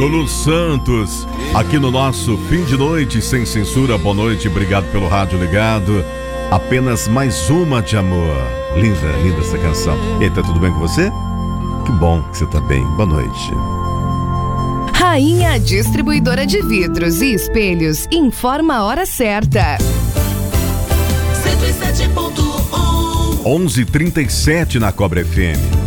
Lulu Santos, aqui no nosso fim de noite sem censura. Boa noite, obrigado pelo rádio ligado. Apenas mais uma de amor. Linda, linda essa canção. E aí, tá tudo bem com você? Que bom que você tá bem. Boa noite. Rainha Distribuidora de Vidros e Espelhos informa a hora certa. 107.1 11h37 na Cobra FM.